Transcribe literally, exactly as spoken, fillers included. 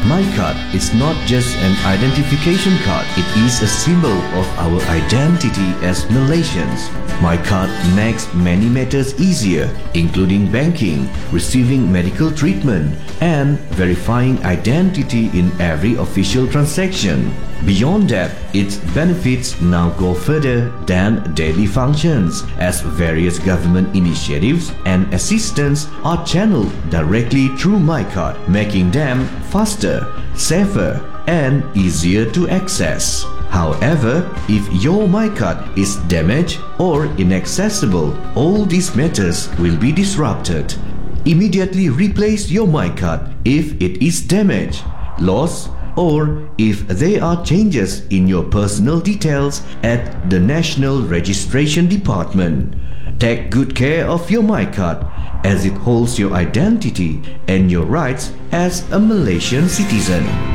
MyKad is not just an identification card, it is a symbol of our identity as Malaysians. MyKad makes many matters easier, including banking, receiving medical treatment, and verifying identity in every official transaction. Beyond that, its benefits now go further than daily functions, as various government initiatives and assistance are channeled directly through MyKad, making them faster, safer, and easier to access. However, if your MyKad is damaged or inaccessible, all these matters will be disrupted. Immediately replace your MyKad if it is damaged, lost, or if there are changes in your personal details at the National Registration Department. Take good care of your MyKad, as it holds your identity and your rights as a Malaysian citizen.